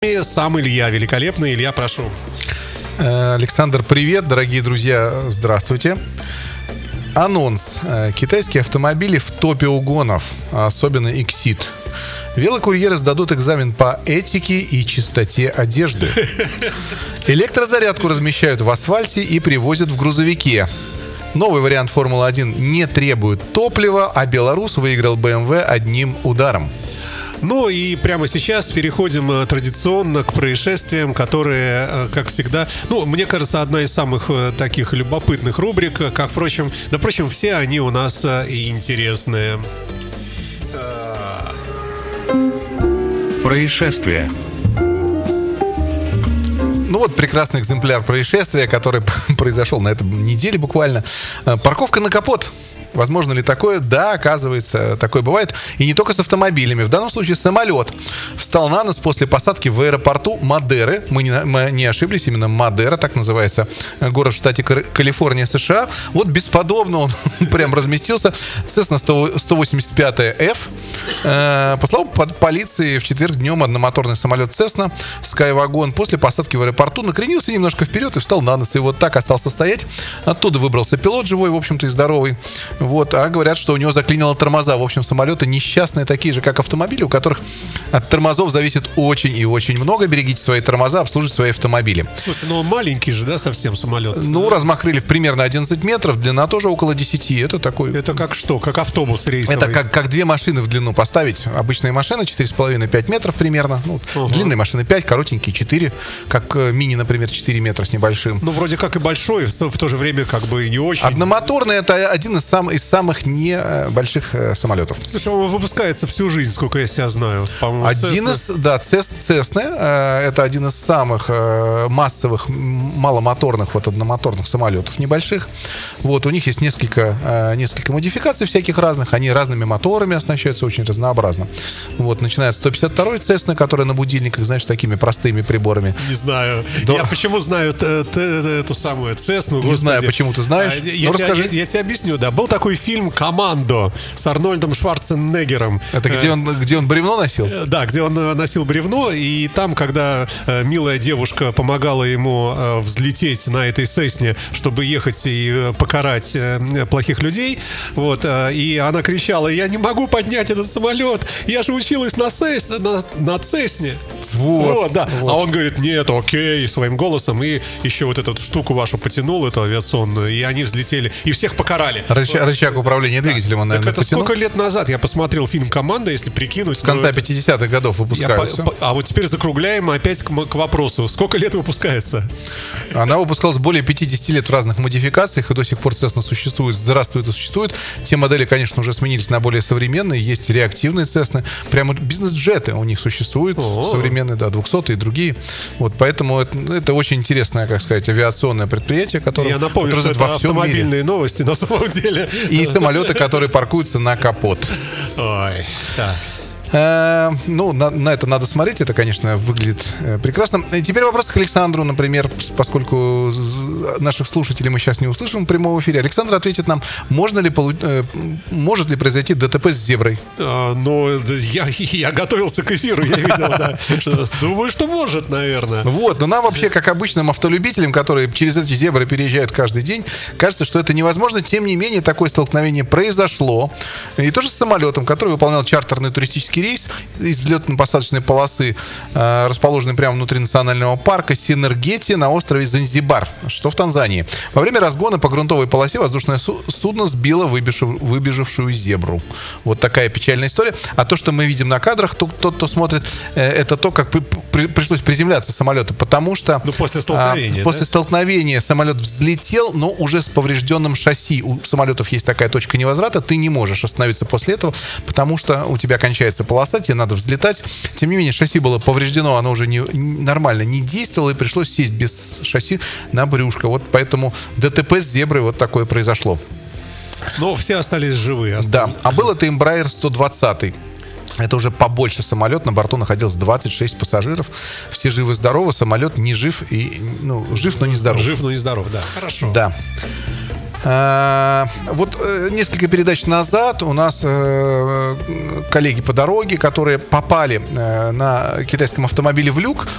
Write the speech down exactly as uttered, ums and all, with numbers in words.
Сам Илья, великолепный Илья, прошу. Александр, привет, дорогие друзья, здравствуйте. Анонс. Китайские автомобили в топе угонов, особенно Exit. Велокурьеры сдадут экзамен по этике и чистоте одежды. Электрозарядку размещают в асфальте и привозят в грузовике. Новый вариант Формулы один не требует топлива, а белорус выиграл бэ эм вэ одним ударом. Ну и прямо сейчас переходим традиционно к происшествиям, которые, как всегда, ну, мне кажется, одна из самых таких любопытных рубрик, как, впрочем, да, впрочем, все они у нас и интересные. Происшествие. Ну вот прекрасный экземпляр происшествия, который произошел на этой неделе буквально. Парковка на капот. Возможно ли такое? Да, оказывается, такое бывает. И не только с автомобилями. В данном случае самолет встал на нос после посадки в аэропорту Мадеры. Мы не, мы не ошиблись, именно Мадера, так называется город в штате Калифорния, США. Вот бесподобно он прям разместился. Cessna сто восемьдесят пять эф. По словам полиции, в четверг днем одномоторный самолет Cessna Skywagon после посадки в аэропорту накренился немножко вперед и встал на нос. И вот так остался стоять. Оттуда выбрался пилот живой, в общем-то, и здоровый. Вот, а говорят, что у него заклинило тормоза. В общем, самолеты несчастные, такие же, как автомобили, у которых от тормозов зависит очень и очень много. Берегите свои тормоза, обслуживайте свои автомобили. Слушай, ну он маленький же, да, совсем самолет? Ну, размах крыльев примерно одиннадцать метров, длина тоже около десяти. Это такой... Это как что? Как автобус рейсовый? Это как, как две машины в длину поставить. Обычная машина четыре с половиной - пять метров примерно. Ну, угу. Длинные машины пять, коротенькие четыре. Как мини, например, четыре метра с небольшим. Ну, вроде как и большой, в то же время как бы и не очень. Одномоторный — это один из самых из самых небольших э, самолетов. Слушай, он выпускается всю жизнь, сколько я себя знаю. По-моему, один Cessna... из, да, Cessna, э, это один из самых э, массовых маломоторных, вот одномоторных самолетов небольших. Вот, у них есть несколько, э, несколько модификаций всяких разных, они разными моторами оснащаются очень разнообразно. Вот, начиная с сто пятьдесят второй Cessna, которая на будильниках, знаешь, с такими простыми приборами. Не знаю. До... Я почему знаю т- т- эту самую Cessna? Не знаю, почему ты знаешь. А, я, ну, я, я, я тебе объясню, да. Был такой фильм «Командо» с Арнольдом Шварценеггером. Это где он, где он бревно носил? Да, где он носил бревно. И там, когда милая девушка помогала ему взлететь на этой Cessna, чтобы ехать и покарать плохих людей, вот, и она кричала: «Я не могу поднять этот самолет, я же училась на Cessna, на, на Cessna». Вот, вот, да. Вот. А он говорит: «Нет, окей», своим голосом, и еще вот эту штуку вашу потянул, эту авиационную, и они взлетели, и всех покарали. Рычаг, рычаг управления двигателем, он, наверное, так это потянул. Сколько лет назад я посмотрел фильм «Команда», если прикинуть. С конца пятидесятых годов выпускается. По, а вот теперь закругляем опять к, к вопросу. Сколько лет выпускается? Она выпускалась более пятидесяти лет в разных модификациях, и до сих пор, Cessna существует, здравствует и существует. Те модели, конечно, уже сменились на более современные. Есть реактивные Cessna. Прямо бизнес-джеты у них существуют. О-о-о. Современные, да, двухсотые и другие. Вот, поэтому это, это очень интересное, как сказать, авиационное предприятие, которое... Я напомню, что это автомобильные мире. Новости на самом деле. И самолеты, которые паркуются на капот. Ой, так. Э, ну, на, на это надо смотреть. Это, конечно, выглядит э, прекрасно. И теперь вопрос к Александру, например, поскольку наших слушателей мы сейчас не услышим в прямом эфире. Александр ответит нам, можно ли полу- э, может ли произойти ДТП с зеброй? А, ну, я, я готовился к эфиру, я видел, да. Думаю, что может, наверное. Вот, но нам вообще, как обычным автолюбителям, которые через эти зебры переезжают каждый день, кажется, что это невозможно. Тем не менее, такое столкновение произошло. И тоже с самолетом, который выполнял чартерный туристический рейс из взлетно-посадочной полосы, э, расположенной прямо внутри национального парка Синергети на острове Занзибар, что в Танзании. Во время разгона по грунтовой полосе воздушное су- судно сбило выбежав- выбежавшую зебру. Вот такая печальная история. А то, что мы видим на кадрах, тот, тот кто смотрит, э, это то, как при- при- пришлось приземляться самолету, потому что ну, после столкновения, э, после да? столкновения самолет взлетел, но уже с поврежденным шасси. У самолетов есть такая точка невозврата, ты не можешь остановиться после этого, потому что у тебя кончается полоса, тебе надо взлетать. Тем не менее, шасси было повреждено, оно уже не, нормально не действовало, и пришлось сесть без шасси на брюшко. Вот поэтому ДТП с зеброй вот такое произошло. Но все остались живы. Остались. Да, а был это Embraer сто двадцать. Это уже побольше самолет, на борту находилось двадцать шесть пассажиров. Все живы-здоровы, самолет не жив, и, ну, жив, но не здоров. Жив, но не здоров, да. Хорошо. Да. А, вот э, несколько передач назад у нас э, коллеги по дороге, которые попали э, на китайском автомобиле в люк,